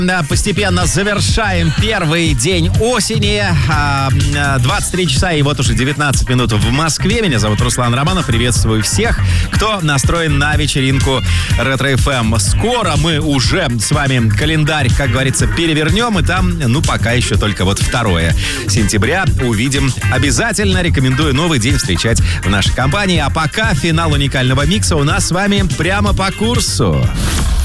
Постепенно завершаем первый день осени. 23 часа и вот уже 19 минут в Москве. Меня зовут Руслан Романов. Приветствую всех, кто настроен на вечеринку Ретро-ФМ. Скоро мы уже с вами календарь, как говорится, перевернем. И там, пока еще только 2 сентября увидим. Обязательно рекомендую новый день встречать в нашей компании. А пока финал уникального микса у нас с вами прямо по курсу.